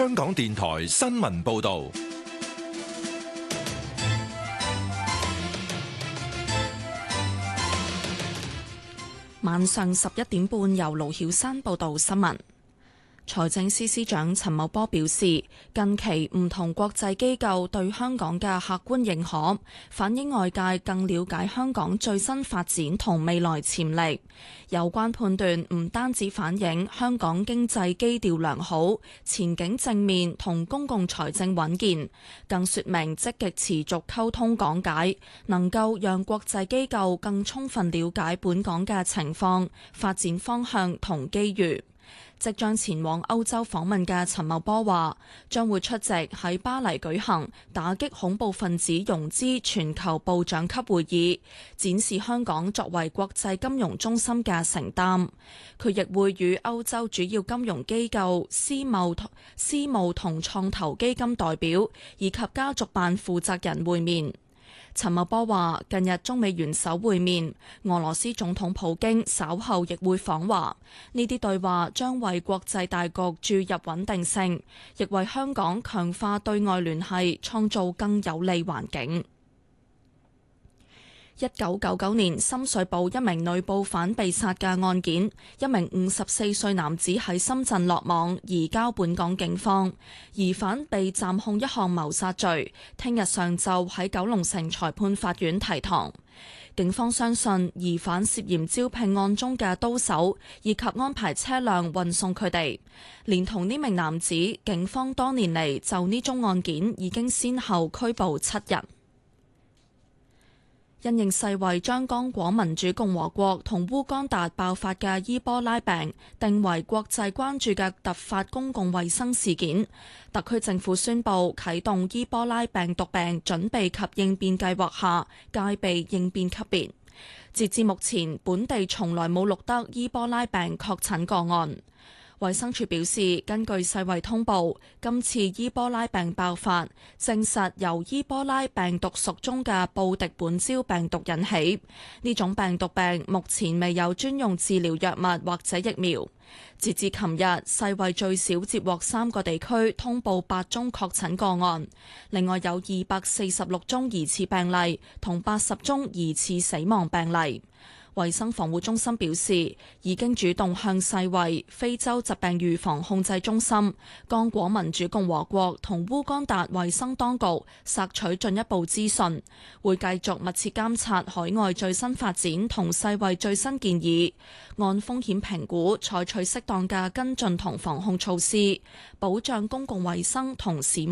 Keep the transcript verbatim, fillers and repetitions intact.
香港電台新聞報道。 晚上十一點半，由盧曉珊報道新聞。財政司司長陳茂波表示，近期唔同國際機構對香港嘅客觀認可，反映外界更了解香港最新發展同未來潛力。有關判斷唔單止反映香港經濟基調良好、前景正面同公共財政穩健，更說明積極持續溝通講解，能夠讓國際機構更充分了解本港嘅情況、發展方向同機遇。即將前往歐洲訪問嘅陳茂波話，將會出席喺巴黎舉行打擊恐怖分子融資全球部長級會議，展示香港作為國際金融中心嘅承擔。佢亦會與歐洲主要金融機構、私募、私募同創投基金代表以及家族辦負責人會面。陳茂波話：近日中美元首會面，俄羅斯總統普京稍後亦會訪華，呢啲對話將為國際大局注入穩定性，亦為香港強化對外聯繫創造更有利環境。一九九九年深水埗一名女報販被殺嘅案件，一名五十四歲男子喺深圳落網，移交本港警方。疑犯被暫控一項謀殺罪，聽日上晝喺九龍城裁判法院提堂。警方相信疑犯涉嫌招聘案中嘅刀手，以及安排車輛運送佢哋。連同呢名男子，警方多年嚟就呢宗案件已經先後拘捕七人。因應世衛將剛果民主共和國同烏干達爆發嘅伊波拉病定為國際關注嘅突發公共衛生事件，特區政府宣布啟動伊波拉病毒病準備及應變計劃下戒備應變級別。截至目前，本地從來冇錄得伊波拉病確診個案。衛生署表示，根據世衛通報，今次伊波拉病爆發證實由伊波拉病毒屬中嘅布迪本礁病毒引起。呢種病毒病目前未有專用治療藥物或者疫苗。截至琴日，世衛最少接獲三個地區通報八宗確診個案，另外有二百四十六宗疑似病例同八十宗疑似死亡病例。衛生防護中心表示，已經主動向世衛、非洲疾病預防控制中心、剛果民主共和國同烏干達衛生當局索取進一步資訊，會繼續密切監察海外最新發展同世衛最新建議，按風險評估採取適當嘅跟進同防控措施，保障公共衛生同市民